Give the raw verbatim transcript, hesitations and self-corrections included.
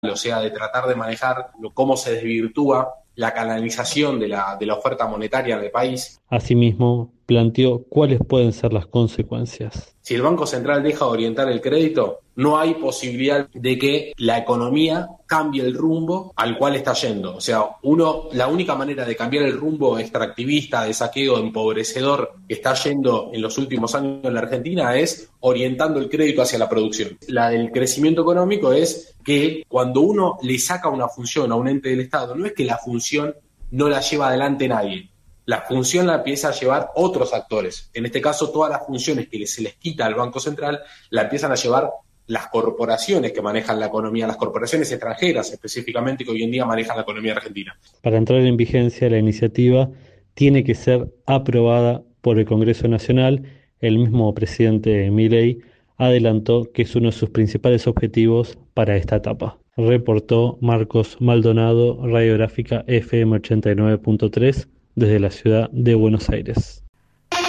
o sea, de tratar de manejar cómo se desvirtúa la canalización de la, de la oferta monetaria en el país. Asimismo, planteó cuáles pueden ser las consecuencias. Si el Banco Central deja de orientar el crédito, no hay posibilidad de que la economía cambie el rumbo al cual está yendo. O sea, uno, la única manera de cambiar el rumbo extractivista, de saqueo, empobrecedor que está yendo en los últimos años en la Argentina es orientando el crédito hacia la producción. La del crecimiento económico es que cuando uno le saca una función a un ente del Estado, no es que la función no la lleva adelante nadie. La función la empieza a llevar otros actores. En este caso, todas las funciones que se les quita al Banco Central la empiezan a llevar las corporaciones que manejan la economía, las corporaciones extranjeras específicamente que hoy en día manejan la economía argentina. Para entrar en vigencia, la iniciativa tiene que ser aprobada por el Congreso Nacional. El mismo presidente Milei adelantó que es uno de sus principales objetivos para esta etapa. Reportó Marcos Maldonado, Radiográfica F M ochenta y nueve punto tres, desde la ciudad de Buenos Aires.